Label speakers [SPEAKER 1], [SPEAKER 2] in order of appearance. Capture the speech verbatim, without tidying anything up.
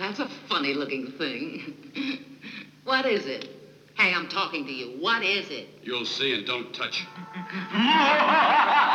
[SPEAKER 1] That's a funny-looking thing. What is it? Hey, I'm talking to you. What is it?
[SPEAKER 2] You'll see and don't touch.